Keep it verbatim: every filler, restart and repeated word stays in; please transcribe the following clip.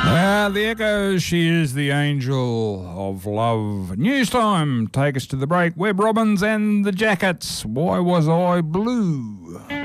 Ah, the Echo, she is the angel of love. News time. Take us to the break. Webb Robbins and the Jackets. Why was I blue?